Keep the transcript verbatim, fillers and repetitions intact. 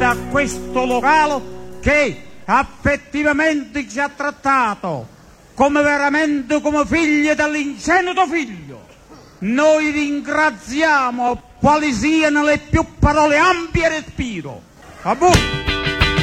a questo locale che affettivamente ci ha trattato come veramente come figli dell'ingenuo figlio. Noi ringraziamo quali siano le più parole ampie e respiro. A voi.